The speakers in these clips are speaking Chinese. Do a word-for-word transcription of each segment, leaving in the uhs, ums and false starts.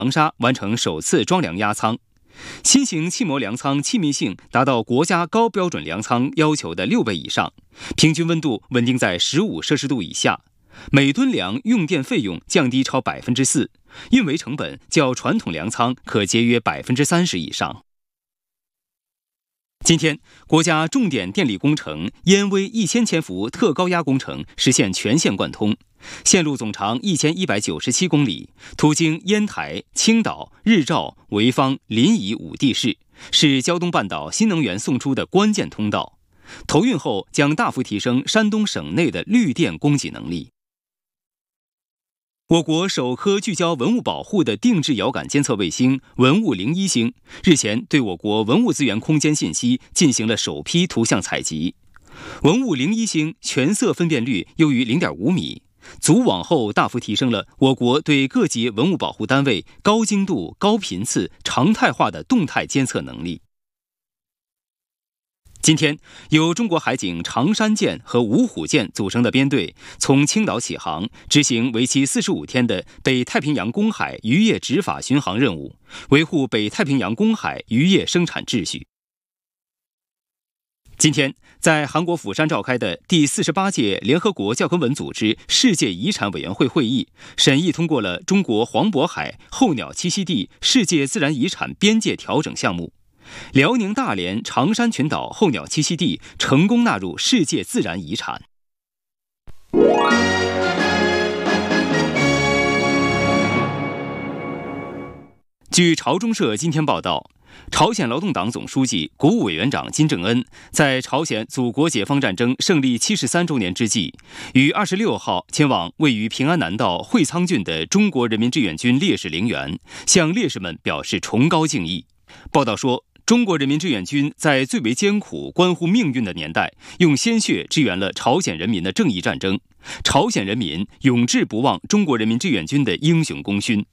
长沙完成首次装梁压舱。新型气膜粮仓气密性达到国家高标准粮仓要求的六倍以上，平均温度稳定在十五摄氏度以下，每吨粮用电费用降低超百分之四，运维成本较传统粮仓可节约百分之三十以上。今天，国家重点电力工程燕威一千千伏特高压工程实现全线贯通，线路总长一千一百九十七公里，途经烟台、青岛、日照、潍坊、临沂五地市，是胶东半岛新能源送出的关键通道。投运后将大幅提升山东省内的绿电供给能力。我国首颗聚焦文物保护的定制遥感监测卫星文物零一星日前对我国文物资源空间信息进行了首批图像采集。文物零一星全色分辨率优于 零点五米，组网后大幅提升了我国对各级文物保护单位高精度、高频次、常态化的动态监测能力。今天，由中国海警长山舰和五虎舰组成的编队从青岛起航，执行为期四十五天的北太平洋公海渔业执法巡航任务，维护北太平洋公海渔业生产秩序。今天，在韩国釜山召开的第四十八届联合国教科文组织世界遗产委员会会议审议通过了中国黄渤海候鸟栖息地世界自然遗产边界调整项目。辽宁大连长山群岛候鸟栖息地成功纳入世界自然遗产。据朝中社今天报道，朝鲜劳动党总书记、国务委员长金正恩在朝鲜祖国解放战争胜利七十三周年之际，于二十六号前往位于平安南道会仓郡的中国人民志愿军烈士陵园，向烈士们表示崇高敬意。报道说，中国人民志愿军在最为艰苦、关乎命运的年代，用鲜血支援了朝鲜人民的正义战争。朝鲜人民永志不忘中国人民志愿军的英雄功勋。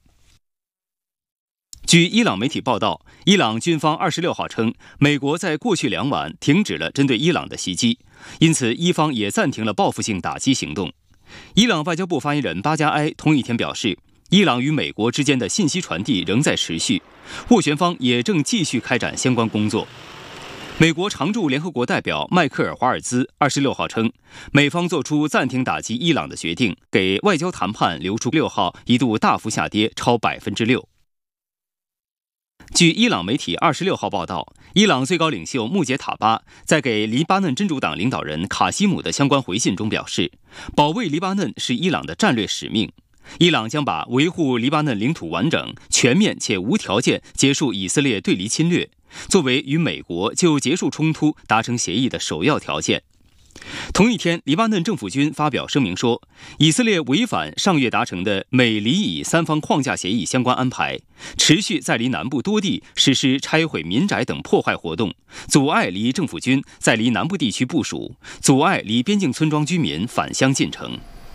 据伊朗媒体报道，伊朗军方二十六号称，美国在过去两晚停止了针对伊朗的袭击，因此伊方也暂停了报复性打击行动。伊朗外交部发言人巴加埃同一天表示，伊朗与美国之间的信息传递仍在持续，斡旋方也正继续开展相关工作。美国常驻联合国代表迈克尔·华尔兹二十六号称，美方做出暂停打击伊朗的决定，给外交谈判留出六号一度大幅下跌超百分之六。据伊朗媒体二十六号报道，伊朗最高领袖穆杰塔巴在给黎巴嫩真主党领导人卡西姆的相关回信中表示，保卫黎巴嫩是伊朗的战略使命。伊朗将把维护黎巴嫩领土完整、全面且无条件结束以色列对黎侵略，作为与美国就结束冲突达成协议的首要条件。同一天，黎巴嫩政府军发表声明说，以色列违反上月达成的美黎以三方框架协议相关安排，持续在黎南部多地实施拆毁民宅等破坏活动，阻碍黎政府军在黎南部地区部署，阻碍黎边境村庄居民返乡进城。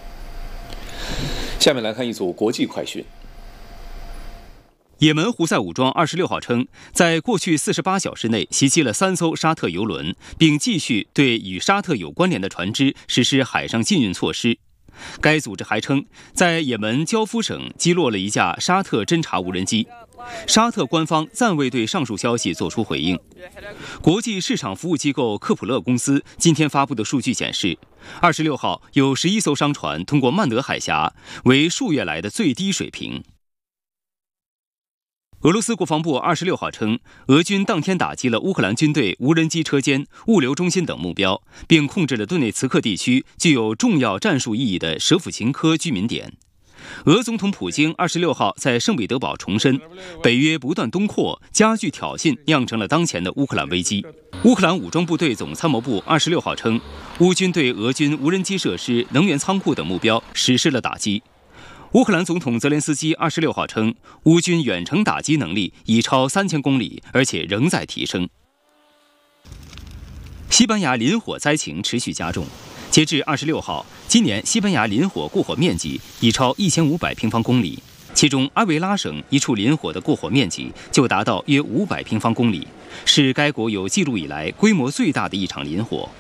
下面来看一组国际快讯。 也门胡塞武装二十六号称，在过去四十八小时内袭击了三艘沙特油轮，并继续对与沙特有关联的船只实施海上禁运措施。该组织还称，在也门焦夫省击落了一架沙特侦察无人机。沙特官方暂未对上述消息作出回应。国际市场服务机构科普勒公司今天发布的数据显示，二十六号有十一艘商船通过曼德海峡，为数月来的最低水平。俄罗斯国防部二十六号称，俄军当天打击了乌克兰军队无人机车间、物流中心等目标，并控制了顿内茨克地区具有重要战术意义的舍甫琴科居民点。俄总统普京二十六号在圣彼得堡重申，北约不断东扩，加剧挑衅，酿成了当前的乌克兰危机。乌克兰武装部队总参谋部二十六号称，乌军对俄军无人机设施、能源仓库等目标实施了打击。乌克兰总统泽连斯基二十六号称，乌军远程打击能力已超三千公里，而且仍在提升。西班牙林火灾情持续加重，截至二十六号，今年西班牙林火过火面积已超一千五百平方公里，其中阿维拉省一处林火的过火面积就达到约五百平方公里，是该国有记录以来规模最大的一场林火。